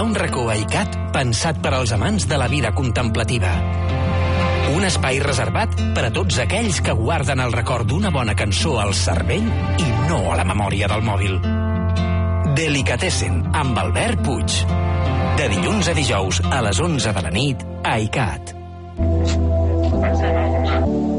ha un racó a ICAT pensat per als amants de la vida contemplativa. Un espai reservat per a tots aquells que guarden el record d'una bona cançó al cervell i no a la memòria del mòbil. Delicatessen, amb Albert Puig. De dilluns a dijous a les 11 de la nit a ICAT.